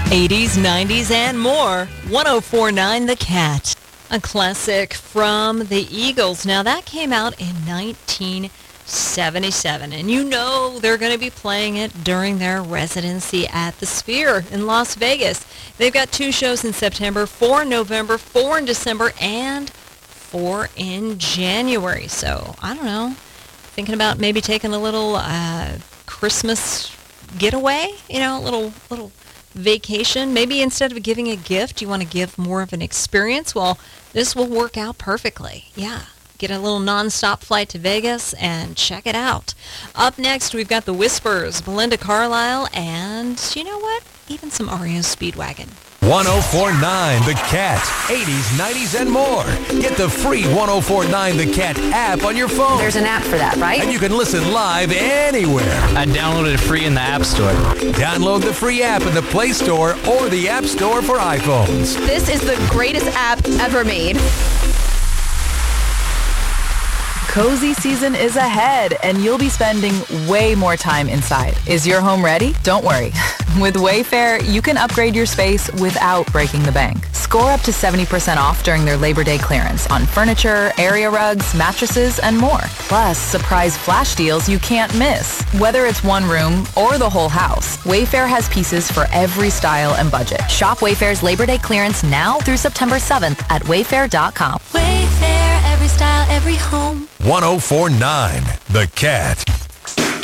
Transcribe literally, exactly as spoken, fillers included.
eighties, nineties, and more. one oh four point nine The Cat. A classic from the Eagles. Now, that came out in nineteen seventy-seven, and you know they're going to be playing it during their residency at the Sphere in Las Vegas. They've got two shows in September, four in November, four in December, and four in January. So, I don't know, thinking about maybe taking a little uh, Christmas getaway, you know, a little little vacation. Maybe instead of giving a gift, you want to give more of an experience. Well, this will work out perfectly. Yeah. Get a little nonstop flight to Vegas and check it out. Up next, we've got the Whispers, Belinda Carlisle, and you know what? Even some R E O Speedwagon. one oh four point nine The Cat. eighties, nineties, and more. Get the free one oh four point nine The Cat app on your phone. There's an app for that, right? And you can listen live anywhere. I downloaded it free in the App Store. Download the free app in the Play Store or the App Store for iPhones. This is the greatest app ever made. Cozy season is ahead, and you'll be spending way more time inside. Is your home ready? Don't worry. With Wayfair, you can upgrade your space without breaking the bank. Score up to seventy percent off during their Labor Day clearance on furniture, area rugs, mattresses, and more. Plus, surprise flash deals you can't miss. Whether it's one room or the whole house, Wayfair has pieces for every style and budget. Shop Wayfair's Labor Day clearance now through September seventh at wayfair dot com. Wayfair, every style, every home. one oh four point nine The Cat.